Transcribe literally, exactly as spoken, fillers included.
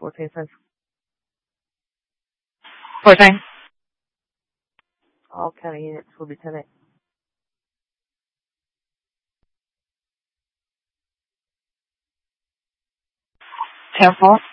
fourteen cents. fourteen. All county units will be ten eight. ten four.